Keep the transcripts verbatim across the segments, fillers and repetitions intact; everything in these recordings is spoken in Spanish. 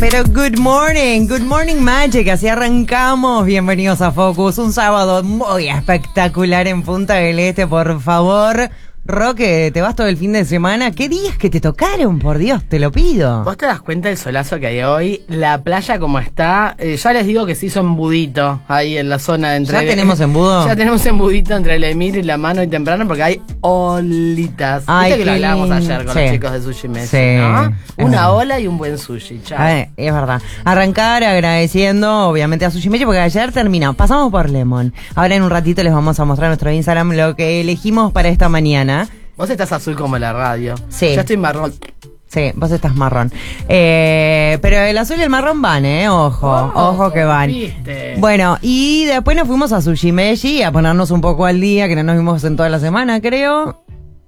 Pero good morning, good morning Magic, así arrancamos. Bienvenidos a Focus, un sábado muy espectacular en Punta del Este, por favor. Roque, ¿te vas todo el fin de semana? ¿Qué días que te tocaron? Por Dios, te lo pido. ¿Vos te das cuenta del solazo que hay hoy? La playa como está, eh, ya les digo que se hizo embudito ahí en la zona entre... ¿Ya el, tenemos embudo? Ya tenemos embudito entre el Emir y la mano y temprano porque hay olitas. Ay, viste que lo hablábamos lindo. ayer con Sí. los chicos de Sushi Messi, Sí. ¿no? Una Ajá. ola y un buen sushi, chao. Ay, es verdad. Arrancar agradeciendo, obviamente, a Sushi Mechi, porque ayer terminamos. Pasamos por Lemon. Ahora en un ratito les vamos a mostrar en nuestro Instagram lo que elegimos para esta mañana. Vos estás azul como la radio. Sí. Yo estoy marrón. Sí, vos estás marrón. Eh, pero el azul y el marrón van, ¿eh? Ojo, Oh, ojo que van. ¿viste? Bueno, y después nos fuimos a Sushi Mechi a ponernos un poco al día, que no nos vimos en toda la semana, creo.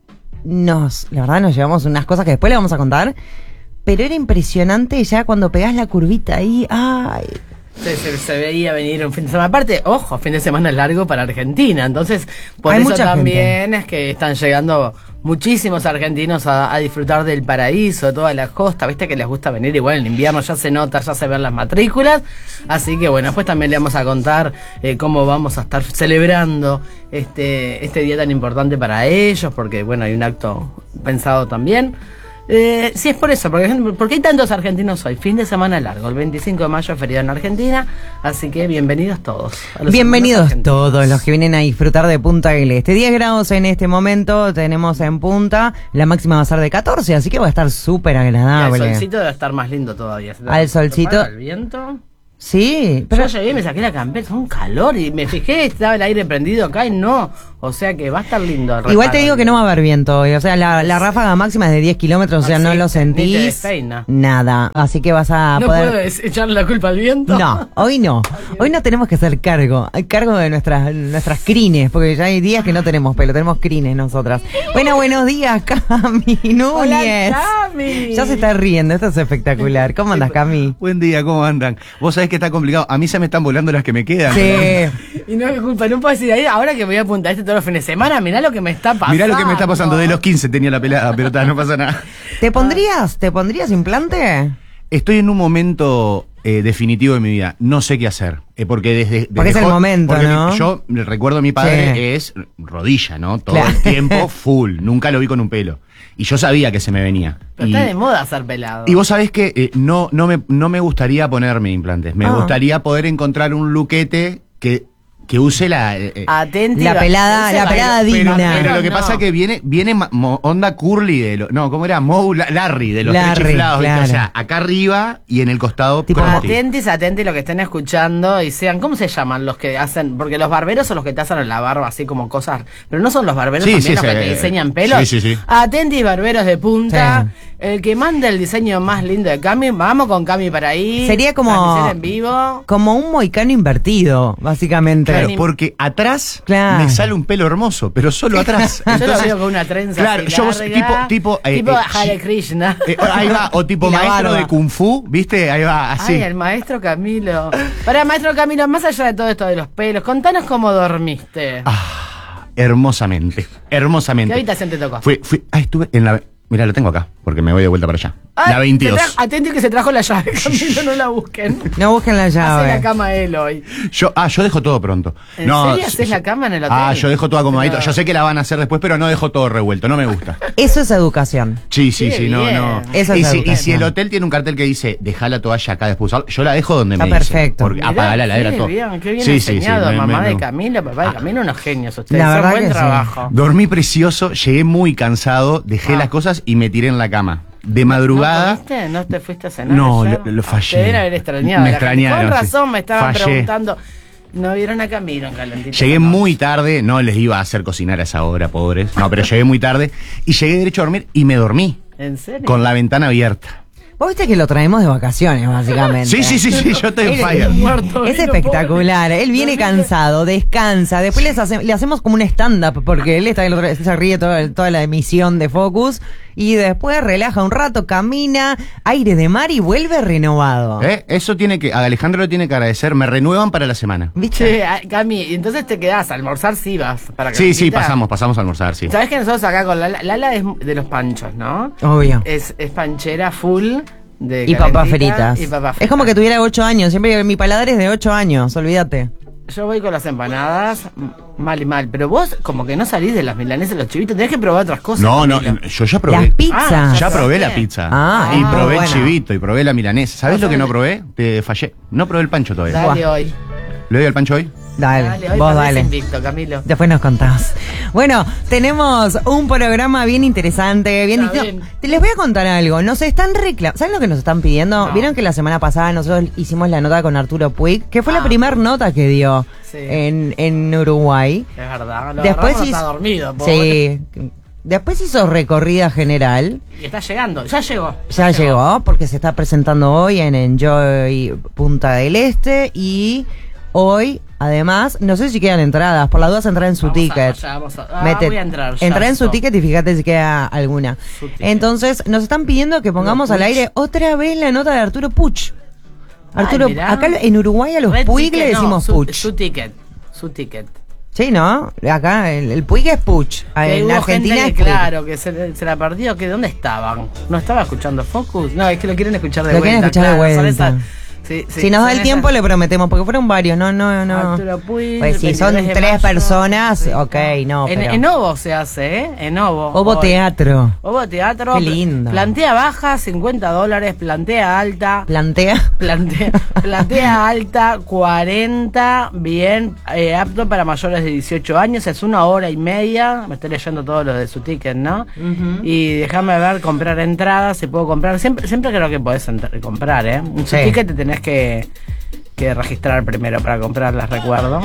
Nos, la verdad, nos llevamos unas cosas que después le vamos a contar. Pero era impresionante ya cuando pegás la curvita ahí. Ay. Se, se, se veía venir un fin de semana. Aparte, ojo, fin de semana largo para Argentina. Entonces, por Hay eso mucha también gente. es que están llegando muchísimos argentinos a, a disfrutar del paraíso, de toda la costa. Viste que les gusta venir igual en invierno, ya se nota, ya se ven las matrículas. Así que bueno, después también le vamos a contar eh, cómo vamos a estar celebrando este, este día tan importante para ellos, porque bueno, hay un acto pensado también. Eh, sí, es por eso, porque, porque hay tantos argentinos hoy. Fin de semana largo, el veinticinco de mayo, feriado en Argentina. Así que bienvenidos todos. a los Bienvenidos hermanos todos los que vienen a disfrutar de Punta del Este. diez grados en este momento tenemos en Punta. La máxima va a ser de catorce, así que va a estar súper Y al agradable. solcito debe estar más lindo todavía. ¿Se te- Al se te solcito. para el viento? Sí, pero Yo llegué y me saqué la campera, un calor. Y me fijé, estaba el aire prendido acá y no. O sea que va a estar lindo. el igual te reparo. digo que no va a haber viento hoy. O sea, la, la ráfaga máxima es de diez kilómetros, o sea, Ah, no sí, lo ni te sentís. despeina. Nada. Así que vas a ¿No poder... puedo echarle la culpa al viento? No, hoy no. Hoy no tenemos que hacer cargo. Hay cargo de nuestras nuestras crines, porque ya hay días que no tenemos pelo, tenemos crines nosotras. Bueno, buenos días, Cami Hola, Núñez. Cami. Ya se está riendo, esto es espectacular. ¿Cómo andas, Cami? Buen día, ¿cómo andan? Vos sabés que está complicado. A mí se me están volando las que me quedan. Sí. Y no es culpa, no puedo decir, ahí, ahora que me voy a apuntar este todos los fines de semana, mirá lo que me está pasando. Mirá lo que me está pasando. De los quince tenía la pelada, pero ta, no pasa nada. ¿Te pondrías, te pondrías implante? Estoy en un momento eh, definitivo de mi vida. No sé qué hacer. Eh, porque desde, desde Porque es el jo- momento, porque ¿no? mi- yo recuerdo a mi padre Sí. es rodilla, ¿no? Todo Claro. el tiempo full. Nunca lo vi con un pelo. Y yo sabía que se me venía. Pero y, está de moda ser pelado. y vos sabés que eh, no, no, me, no me gustaría ponerme implantes. Me Ah. gustaría poder encontrar un luquete que, que use la... eh, eh, Atenti, La va- pelada- ese la va- pelada pero- digna. Pero lo que no. pasa es que viene, viene ma- mo- onda curly de los. No, ¿cómo era? Moe La- Larry de los Larry, tres chiflados. ¿viste? claro. O sea, acá arriba y en el costado. Tipo, Conti. Atentis, atentis lo que estén escuchando y sean, ¿cómo se llaman los que hacen? Porque los barberos son los que te hacen en la barba así como cosas, pero no son los barberos Sí, también sí, los sí, que te eh, diseñan pelos. sí, sí, sí. Atentis, barberos de punta, Sí. el que manda el diseño más lindo de Cami, vamos con Cami para ahí. Sería como- transmisión en vivo. Como un moicano invertido, básicamente. Claro, porque atrás Claro. me sale un pelo hermoso, pero solo atrás. Yo lo Entonces, veo con una trenza claro, así yo larga, tipo, tipo, eh, tipo eh, Hare Krishna. eh, ahí va, o tipo Y la maestro barba. de Kung Fu, ¿viste? Ahí va, así. Ay, el maestro Camilo. Para maestro Camilo, más allá de todo esto de los pelos, contanos cómo dormiste. Ah, hermosamente, hermosamente. ¿Qué habitación te tocó? Fui, fui, ah, estuve en la. Mira, lo tengo acá, porque me voy de vuelta para allá. Ay, la veintidós. te tra- Atenti que se trajo la llave, Camilo, no la busquen. No busquen la Hace llave. la cama él hoy. Yo, ah, yo dejo todo pronto. ¿En no, serio haces la cama en el hotel? Ah, yo dejo todo acomodadito. Pero- Yo sé que la van a hacer después, pero no dejo todo revuelto. No me gusta. Eso es educación. Sí, sí, Qué sí, no, bien. no. Eso y, es si, y educación. si el hotel tiene un cartel que dice, deja la toalla acá después usarla, yo la dejo donde Está me dice. perfecto. Porque Mirá, apagar la heladera qué todo. bien, qué bien Sí, sí, sí, enseñado, me- mamá me- de me- Camilo, papá de Camilo, unos genios ustedes. La Hacen verdad buen que sí. trabajo. Dormí precioso, llegué muy cansado, dejé Ah. las cosas y me tiré en la cama. De madrugada. ¿No comiste? ¿No te fuiste a cenar? No, ayer? lo- lo Ah, fallé. Te deben haber extrañado. Me la gente. extrañaron, Con sí. razón me estaban Fallé. preguntando. ¿No vieron a Camilo en calentito? Llegué esa noche? muy tarde, no les iba a hacer cocinar a esa hora, pobres. No, pero llegué muy tarde y llegué derecho a dormir y me dormí ¿En serio? con la ventana abierta. Vos viste que lo traemos de vacaciones, básicamente. Sí, sí, sí, sí, yo estoy en Él- fire. Muerto, Es digo, espectacular. pobre. Él viene cansado, descansa. Después les hace- le hacemos como un stand-up, porque él está el otro, se ríe toda, toda la emisión de Focus. Y después relaja un rato, camina, aire de mar y vuelve renovado. ¿Eh? Eso tiene que, a Alejandro lo tiene que agradecer, me renuevan para la semana. ¿Viste? Che, ah, Cami, y entonces te quedás a almorzar, sí vas. Para Sí, sí, calentita. pasamos, pasamos a almorzar, sí. Sabés que nosotros acá con Lala, Lala es de los panchos, ¿no? Obvio. Es, es panchera full. de Y papas calentita fritas. y papas Es fritas. como que tuviera ocho años. Siempre mi paladar es de ocho años, olvídate. Yo voy con las empanadas, m- mal y mal. Pero vos, como que no salís de las milanesas, los chivitos, tenés que probar otras cosas. No, no, Camilo. yo ya probé. Las pizzas. Ah, Ya probé la probaste. pizza. Ah, y es muy probé buena. el chivito y probé la milanesa. ¿Sabés No lo que no sabés. probé? Te fallé. No probé el pancho todavía. Dale hoy. ¿Le doy al pancho hoy? Dale, Dale, hoy vos perdés dale. invicto, Camilo. Después nos contás. Bueno, tenemos un programa bien interesante, bien Está distinto. bien. Te les voy a contar algo. Nos están reclamando. ¿Saben lo que nos están pidiendo? No. Vieron que la semana pasada nosotros hicimos la nota con Arturo Puig, que fue Ah. la primera nota que dio Sí. en, en Uruguay. Es verdad. Lo Después agarramos, no hizo- está dormido, pobre. Sí. Después hizo recorrida general. Y está llegando, ya llegó. Ya llegó, porque se está presentando hoy en Enjoy Punta del Este y hoy, además, no sé si quedan entradas, por las dudas entrar en su Vamos a- ticket. ya vamos a- ah, Mete- voy a entrar, ya entra en su esto. ticket y fíjate si queda alguna. Su ticket. Entonces, nos están pidiendo que pongamos Puch. al aire otra vez la nota de Arturo Puch. Ay, Arturo, mirá. acá en Uruguay a los Red Puig ticket, le no, decimos su, Puch. Su ticket, su ticket. Sí, ¿no? Acá el, el Puig es Puch. Que En hubo Argentina gente es que, Puig. claro, que se, se la perdió. Que ¿dónde estaban? ¿No estaba escuchando Focus? No, es que lo quieren escuchar de Lo vuelta. quieren escuchar de claro, son vuelta. esas- sí, sí, Si nos da son el tiempo esas- le prometemos, porque fueron varios, no, no, no. Arturo Puig, Pues si son veintitrés de tres mayo, personas, sí, ok, no, En, pero... en Ovo se hace, ¿eh? En Ovo. Ovo hoy. Teatro. Ovo Teatro. Qué lindo. Plantea baja, cincuenta dólares. Plantea alta. Plantea. Plantea, plantea alta, cuarenta, bien, eh, apto para mayores de dieciocho años, es una hora y media, me estoy leyendo todo lo de su ticket, ¿no? Y déjame ver, comprar entradas, si puedo comprar, siempre siempre creo que podés entrar- comprar, ¿eh? En su Sí. ticket te tenés que, que registrar primero para comprarlas, recuerdo.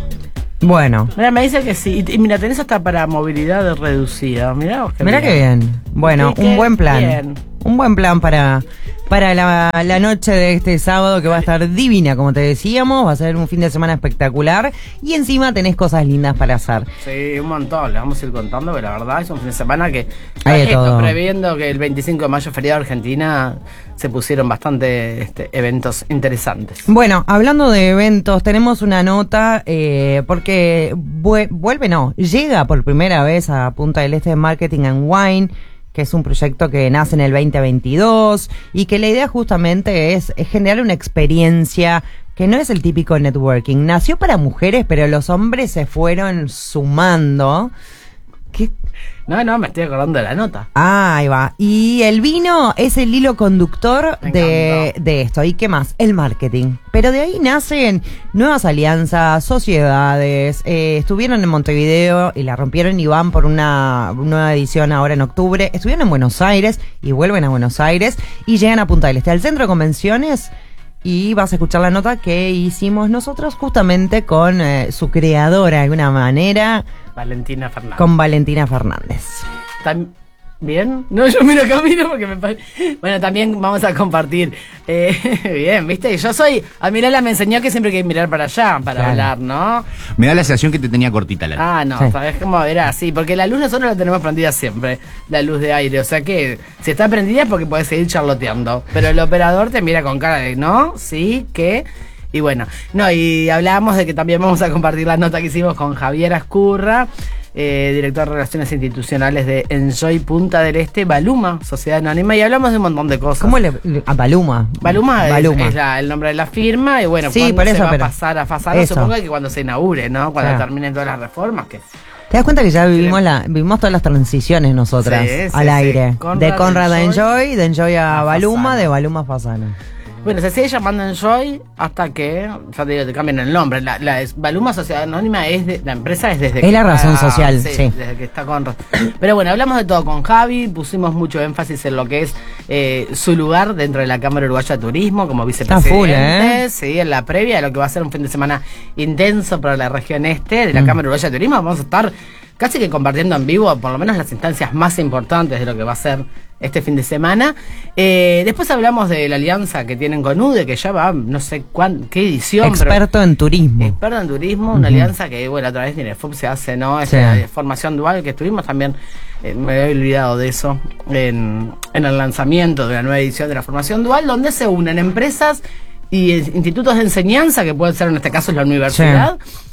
Bueno, Mira, me dice que sí, y, y mira, tenés hasta para movilidad reducida, mirá vos qué mira qué bien. Bueno, Ticket, un buen plan. bien. Un buen plan para, para la, la noche de este sábado que va a estar divina, como te decíamos. Va a ser un fin de semana espectacular. Y encima tenés cosas lindas para hacer. Sí, un montón, le vamos a ir contando, pero la verdad es un fin de semana que, Hay de esto, todo. previendo que el veinticinco de mayo, feriado de Argentina, se pusieron bastante este, eventos interesantes. Bueno, hablando de eventos, tenemos una nota eh, porque vue- vuelve, no, llega por primera vez a Punta del Este Marketing and Wine, que es un proyecto que nace en el veinte veintidós y que la idea justamente es, es generar una experiencia que no es el típico networking. Nació para mujeres, pero los hombres se fueron sumando. ¿Qué? No, no, me estoy acordando de la nota. Ah, ahí va. Y el vino es el hilo conductor Me de, encantó. de esto. ¿Y qué más? El marketing. Pero de ahí nacen nuevas alianzas, sociedades. Eh, estuvieron en Montevideo y la rompieron y van por una nueva edición ahora en octubre. Estuvieron en Buenos Aires y vuelven a Buenos Aires y llegan a Punta del Este, al centro de convenciones. Y vas a escuchar la nota que hicimos nosotros justamente con eh, su creadora de alguna manera, Valentina Fernández. con Valentina Fernández. Tam- ¿Bien? No, yo miro Camilo porque me parece... Bueno, también vamos a compartir. Eh, bien, ¿viste? Yo soy... A Mirala me enseñó que siempre hay que mirar para allá, para Claro. hablar, ¿no? Me da la sensación que te tenía cortita la luz. Ah, no, Sí. ¿sabes cómo era así? Porque la luz nosotros la tenemos prendida siempre, la luz de aire. O sea que si está prendida es porque puedes seguir charloteando. Pero el operador te mira con cara de no, sí, ¿qué? Y bueno, no, y hablábamos de que también vamos a compartir la nota que hicimos con Javier Ascurra, eh, director de Relaciones Institucionales de Enjoy Punta del Este, Baluma, Sociedad Anónima, y hablamos de un montón de cosas. ¿Cómo le, le- a Baluma? Baluma, es- Baluma. es, la- el nombre de la firma y bueno, Sí, ¿cuándo por se eso, va pero- a pasar a Fasano? eso. Supongo que cuando se inaugure, ¿no? Cuando Claro. terminen todas las reformas, que ¿Te das cuenta que ya vivimos la vivimos todas las transiciones nosotras Sí, sí, al sí. aire? Conrad de Conrad a Enjoy, Enjoy, de Enjoy a, a Baluma, Fasano. de Baluma a Fasano. bueno, se sigue llamando Enjoy hasta que, ya te digo, te cambian el nombre. La, la es- Baluma Sociedad Anónima es de, la empresa es desde Es que la razón está- social, sí. desde que está con. Pero bueno, hablamos de todo con Javi, pusimos mucho énfasis en lo que es eh, su lugar dentro de la Cámara Uruguaya de Turismo como vicepresidente. full, ¿eh? Sí, en la previa de lo que va a ser un fin de semana intenso para la región este de la Mm. Cámara Uruguaya de Turismo. Vamos a estar casi que compartiendo en vivo por lo menos las instancias más importantes de lo que va a ser este fin de semana. Eh, después hablamos de la alianza que tienen con U D E, que ya va, no sé cuán, qué edición. Experto en turismo. Pero, experto en turismo, una alianza que, bueno, a través de INEFUB se hace, ¿no? Sí. Esa formación dual que estuvimos también, eh, me había olvidado de eso, en, en el lanzamiento de la nueva edición de la formación dual, donde se unen empresas y eh, institutos de enseñanza, que pueden ser en este caso la universidad,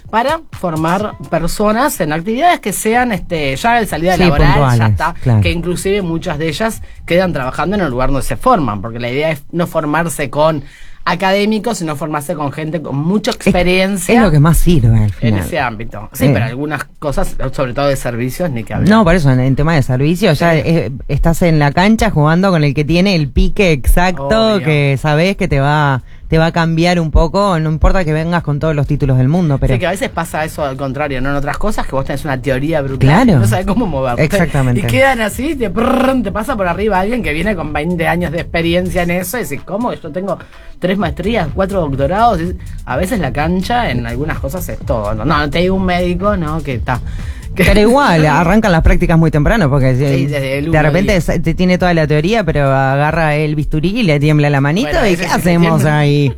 para formar personas en actividades que sean este ya de salida Sí, laboral, puntuales, ya está, claro. que inclusive muchas de ellas quedan trabajando en el lugar donde se forman, porque la idea es no formarse con académicos, sino formarse con gente con mucha experiencia Es lo que más sirve al en final. ese ámbito. Sí, Eh. pero algunas cosas, sobre todo de servicios, ni que hablar. No, por eso, en, en tema de servicio, ya Sí. eh, estás en la cancha jugando con el que tiene el pique exacto, Obvio. que sabés que te va te va a cambiar un poco, no importa que vengas con todos los títulos del mundo, pero... Sí, que a veces pasa eso al contrario, no en otras cosas, que vos tenés una teoría brutal Claro. y no sabés cómo moverte. Exactamente. Y quedan así, te, prrr, te pasa por arriba alguien que viene con veinte años de experiencia en eso y decís, ¿cómo? Yo tengo tres maestrías, cuatro doctorados. Y a veces la cancha en algunas cosas es todo. No, no te digo un médico, no, que está... que- Pero igual, arrancan las prácticas muy temprano, porque Sí, eh, desde el de uno repente diez. es- te tiene toda la teoría, pero agarra el bisturí y le tiembla la manito, Bueno, y ese ¿qué sí se hacemos tiembla. ahí?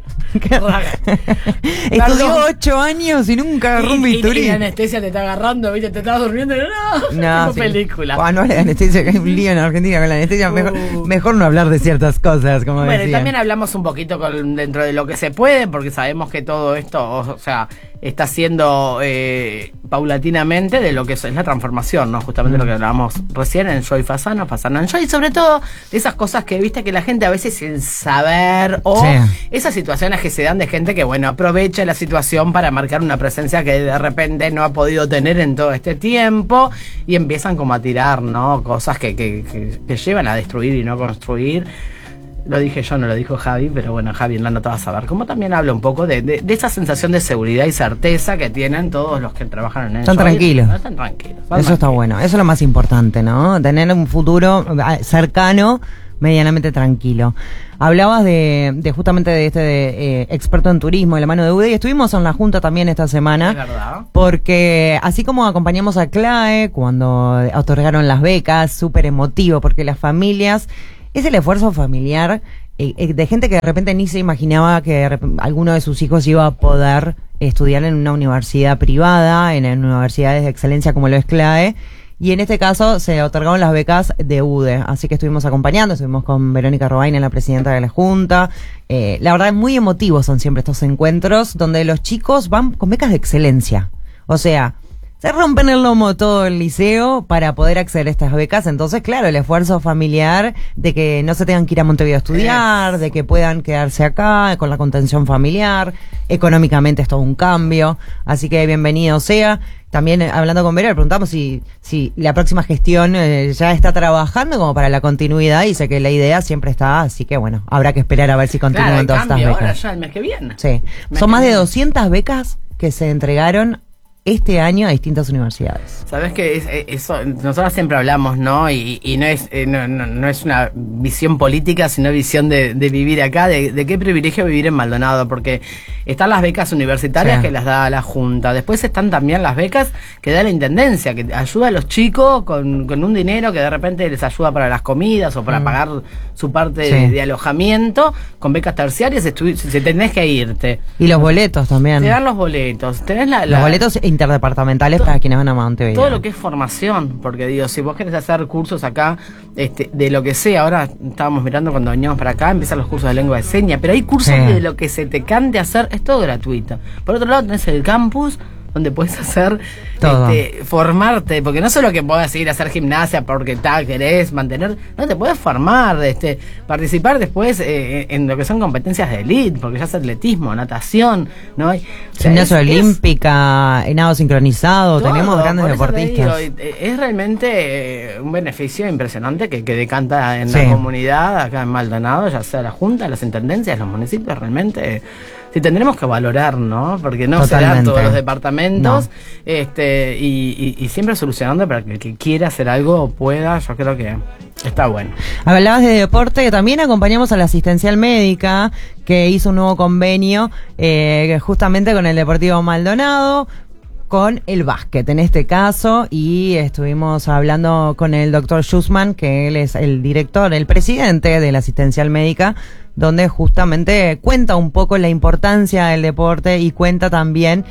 Estudió Perdón. ocho años y nunca agarró un Y- y- bisturí. Y la anestesia te está agarrando, ¿viste? Te estás durmiendo. No, No, tipo sí. película. Ah, no, la anestesia, que hay un lío en Argentina con la anestesia. Mejor, Uh. mejor no hablar de ciertas cosas, como Bueno, y decían. también hablamos un poquito con, dentro de lo que se puede, porque sabemos que todo esto, o, o sea, está siendo eh, paulatinamente de lo que es, es la transformación, ¿no? Justamente Mm. lo que hablábamos recién en Joy Fasano, Fasano en Joy, y sobre todo de esas cosas que viste que la gente a veces sin saber, o Sí. esas situaciones que se dan de gente que, bueno, aprovecha la situación para marcar una presencia que de repente no ha podido tener en todo este tiempo, y empiezan como a tirar, ¿no? Cosas que, que, que, que llevan a destruir y no construir. Lo dije yo, no lo dijo Javi, pero bueno, Javi en la nota va a saber. Como también habla un poco de, de, de esa sensación de seguridad y certeza que tienen todos los que trabajan en el Están show. tranquilos. No, están tranquilos. van Eso está tranquilos. bueno, eso es lo más importante, ¿no? Tener un futuro ah, cercano, medianamente tranquilo. Hablabas de, de justamente de este de, eh, experto en turismo de la mano de U D E, y estuvimos en la Junta también esta semana. Es verdad. Porque así como acompañamos a Clae cuando otorgaron las becas, súper emotivo, porque las familias, es el esfuerzo familiar eh, eh, de gente que de repente ni se imaginaba que de rep- alguno de sus hijos iba a poder estudiar en una universidad privada, en, en universidades de excelencia como lo es Clae. Y en este caso se otorgaron las becas de U D E, así que estuvimos acompañando, estuvimos con Verónica Robaina, la presidenta de la Junta. Eh, la verdad, muy emotivos son siempre estos encuentros, donde los chicos van con becas de excelencia. O sea, se rompen el lomo todo el liceo para poder acceder a estas becas. Entonces, claro, el esfuerzo familiar de que no se tengan que ir a Montevideo a estudiar, de que puedan quedarse acá con la contención familiar. Económicamente es todo un cambio. Así que bienvenido sea. También eh, hablando con Vera, le preguntamos si, si la próxima gestión eh, ya está trabajando como para la continuidad. Y sé que la idea siempre está, así que bueno, habrá que esperar a ver si continúan Claro, el todas estas cambio becas. ahora ya el mes que viene. Sí. Mes Son que más de viene. doscientas becas que se entregaron este año a distintas universidades. Sabes que es, es- eso nosotros siempre hablamos, ¿no? Y, y no es eh, no, no, no es una visión política, sino visión de, de vivir acá, de, de qué privilegio vivir en Maldonado, porque están las becas universitarias Sí. que las da la Junta, después están también las becas que da la Intendencia, que ayuda a los chicos con, con un dinero que de repente les ayuda para las comidas o para Mm. pagar su parte Sí. de, de alojamiento, con becas terciarias, estu- si tenés que irte. Y los boletos también. Te dan los boletos, tenés la, Los la- boletos interdepartamentales To- para quienes van a Montevideo. todo lo que es formación, porque digo, si vos querés hacer cursos acá, este, de lo que sea, ahora estábamos mirando cuando veníamos para acá, empiezan los cursos de lengua de señas, pero hay cursos Sí. de lo que se te cante hacer, es todo gratuito. Por otro lado tenés el campus, donde puedes hacer, Todo. este, formarte, porque no solo que puedas ir a hacer gimnasia porque tal querés mantener, no, te puedes formar, este, participar después eh, en lo que son competencias de elite, porque ya es atletismo, natación, ¿no? Hay- o sea, Gimnasia es- es- olímpica, nado sincronizado, todo, tenemos grandes por eso te deportistas. digo, eh, es realmente eh, un beneficio impresionante que, que decanta en Sí. la comunidad, acá en Maldonado, ya sea la Junta, las intendencias, los municipios, realmente eh, sí tendremos que valorar, ¿no? Porque no se dan Totalmente. todos los departamentos, No. este y, y- y siempre solucionando para que el que quiera hacer algo pueda, yo creo que está bueno. Hablabas de deporte, que también acompañamos a la asistencial médica, que hizo un nuevo convenio eh, justamente con el Deportivo Maldonado, con el básquet en este caso, y estuvimos hablando con el doctor Schussman, que él es el director, el presidente de la asistencial médica, donde justamente cuenta un poco la importancia del deporte y cuenta también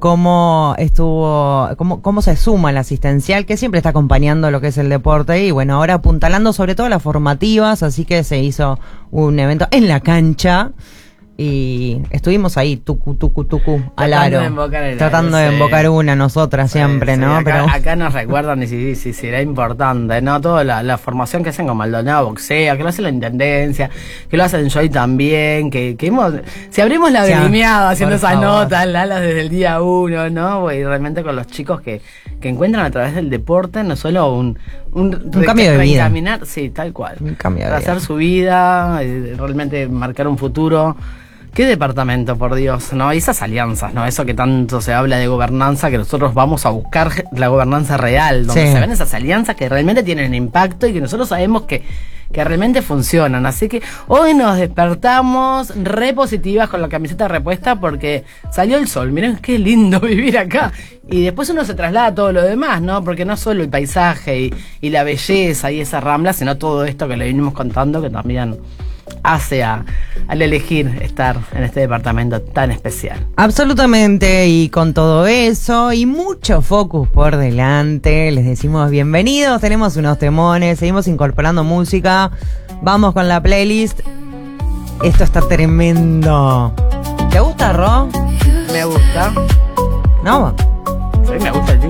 cómo estuvo, cómo, cómo se suma la asistencial, que siempre está acompañando lo que es el deporte, y bueno, ahora apuntalando sobre todo las formativas, así que se hizo un evento en la cancha, y estuvimos ahí, tucu, tucu, tucu, al Tratando aro. de embocar el tratando aro, de sí. embocar una nosotras siempre, Sí, sí, ¿no? Acá, Pero acá nos recuerdan y sí, sí, sí, era importante, ¿no? Toda la, la formación que hacen con Maldonado Boxea, que lo hace la Intendencia, que lo hacen Joy también, que, que hemos, si abrimos la Sí, vendimiada haciendo por esas favor. notas, Lala, desde el día uno, ¿no? Y realmente con los chicos que, que encuentran a través del deporte no solo un, un, Un cambio de vida. reencaminar, sí, tal cual. Un cambio de Para vida. hacer su vida, eh, realmente marcar un futuro. ¿Qué departamento, por Dios? ¿No? Y esas alianzas, ¿no? Eso que tanto se habla de gobernanza, que nosotros vamos a buscar la gobernanza real, donde Sí. se ven esas alianzas que realmente tienen impacto y que nosotros sabemos que, que realmente funcionan. Así que hoy nos despertamos re positivas con la camiseta repuesta porque salió el sol. Miren qué lindo vivir acá. Y después uno se traslada a todo lo demás, ¿no? Porque no solo el paisaje y, y la belleza y esa rambla, sino todo esto que le vinimos contando que también hace a, al elegir estar en este departamento tan especial. absolutamente, y con todo eso y mucho focus por delante, les decimos bienvenidos, tenemos unos temones, seguimos incorporando música, vamos con la playlist. Esto está tremendo. ¿Te gusta, Ro? Me gusta. No, Sí, me gusta el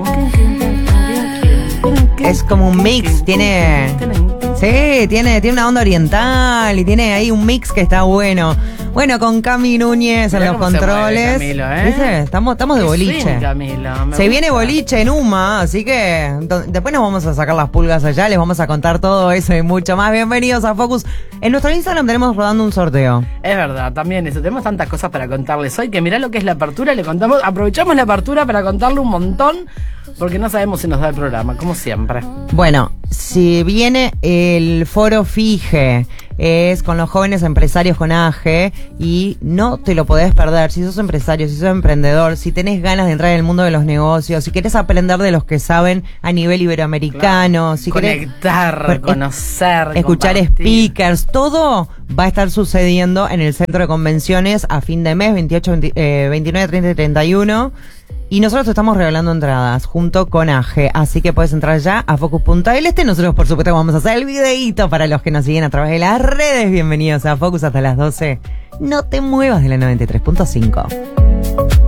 es como un mix, tiene... Sí, tiene, tiene una onda oriental y tiene ahí un mix que está bueno. Bueno, con Cami Núñez en Mirá los cómo se controles. mueve Camilo, ¿eh? ¿Viste? Estamos, estamos de Qué boliche. swing, Camilo, me Se gusta. viene boliche en Uma, así que do- después nos vamos a sacar las pulgas allá, les vamos a contar todo eso y mucho más. Bienvenidos a Focus. En nuestro Instagram tenemos rodando un sorteo. Es verdad, también eso. Tenemos tantas cosas para contarles hoy que mirá lo que es la apertura. Le contamos, aprovechamos la apertura para contarle un montón porque no sabemos si nos da el programa, como siempre. Bueno, si viene el foro FIGE, es con los jóvenes empresarios con A G E y no te lo podés perder. Si sos empresario, si sos emprendedor, si tenés ganas de entrar en el mundo de los negocios, si querés aprender de los que saben a nivel iberoamericano, si querés Conectar, Con- conocer, escuchar compartir. speakers, todo va a estar sucediendo en el centro de convenciones a fin de mes, veintiocho, veinte, eh, veintinueve, treinta y treinta y uno. Y nosotros te estamos regalando entradas junto con A G E, así que puedes entrar ya a focus punto el este. Nosotros, por supuesto, vamos a hacer el videíto para los que nos siguen a través de las redes. Bienvenidos a Focus hasta las doce. No te muevas de la noventa y tres punto cinco.